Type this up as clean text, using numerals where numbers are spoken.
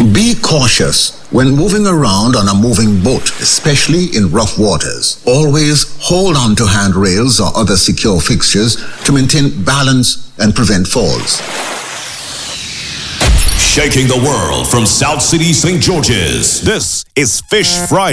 Be cautious when moving around on a moving boat, especially in rough waters. Always hold on to handrails or other secure fixtures to maintain balance and prevent falls. Shaking the world from South City, St. George's. This is Fish Friday.